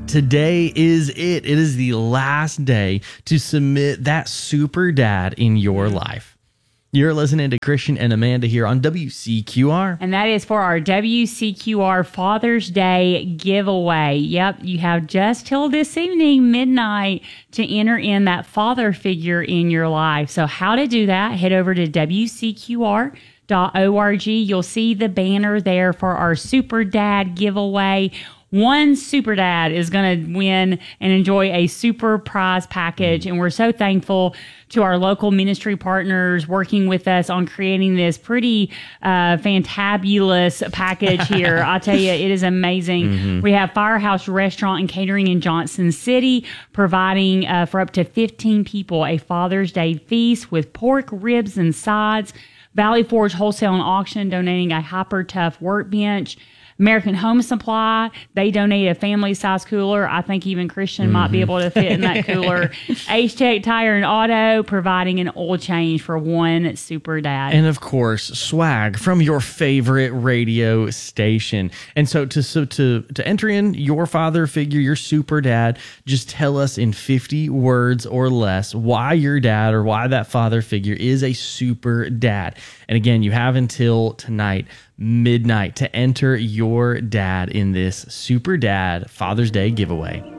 Today is it. It is the last day to submit that super dad in your life. You're listening to Christian and Amanda here on WCQR. And that is for our WCQR Father's Day giveaway. Yep, you have just till this evening, midnight, to enter in that father figure in your life. So how to do that, head over to WCQR.org. You'll see the banner there for our Super Dad giveaway. One super dad is going to win and enjoy a super prize package. And we're so thankful to our local ministry partners working with us on creating this pretty fantabulous package here. I'll tell you, it is amazing. We have Firehouse Restaurant and Catering in Johnson City providing for up to 15 people a Father's Day feast with pork, ribs, and sides. Valley Forge Wholesale and Auction donating a Hyper Tough workbench. American Home Supply, they donate a family-size cooler. I think even Christian might be able to fit in that cooler. H-Tech Tire and Auto, providing an oil change for one super dad. And, of course, swag from your favorite radio station. And so to enter in your father figure, your super dad, just tell us in 50 words or less why your dad or why that father figure is a super dad. And, again, you have until tonight, midnight, to enter your dad in this Super Dad Father's Day giveaway.